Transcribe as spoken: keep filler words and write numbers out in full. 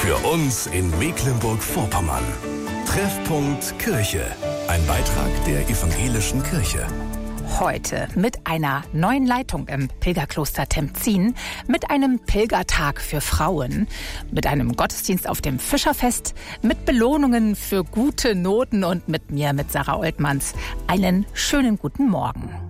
Für uns in Mecklenburg-Vorpommern. Treffpunkt Kirche. Ein Beitrag der evangelischen Kirche. Heute mit einer neuen Leitung im Pilgerkloster Temzin, mit einem Pilgertag für Frauen, mit einem Gottesdienst auf dem Fischerfest, mit Belohnungen für gute Noten und mit mir, mit Sarah Oltmanns. Einen schönen guten Morgen.